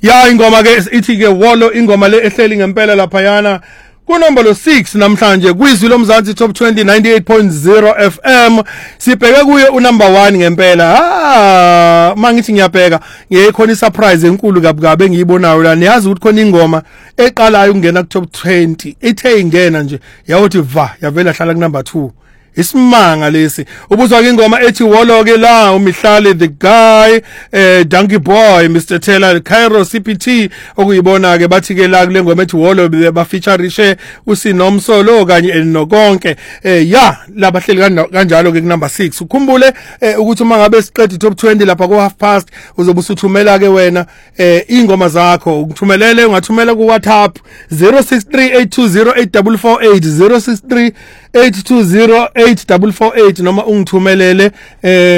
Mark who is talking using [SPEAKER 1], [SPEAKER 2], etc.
[SPEAKER 1] Ya ingoma ke ithi ke Wolo ingoma le ehleli ngempela lapha yana ku number 6 namhlanje kwizwi lomzansi top 20 98.0 FM sibheke kuye unumber 1 ngempela mangithi ngiyabheka ngekhona isurprise enkulu kabukabe engiyibonayo la niyazi ukuthi khona ingoma eqalayo ukungena ku top 20 ithe ingena nje yawothi va yavela hlala ku number 2 isimanga lesi ubuzwa ke ingoma ethi Wolo ke la uMihlale the guy Donkey Boy Mr Taylor Cairo CPT okuyibona ke bathi ke la kule ngoma ethi Wolo ba featureishe uSinomsolo kanye nokonke ya labahleli kanjalo ke ku number 6 ukhumbule ukuthi uma ngabe siqeda top 20 lapha ku half past uzobe usuthumela ke wena ingoma zakho ukuthumelele ungathumela ku WhatsApp 0638208448 0638208448 noma ungithumelele